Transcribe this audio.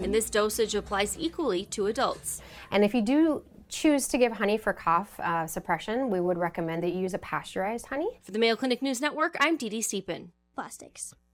and this dosage applies equally to adults. And if you do choose to give honey for cough suppression, we would recommend that you use a pasteurized honey. For the Mayo Clinic News Network, I'm Dee Dee Stephen. Plastics.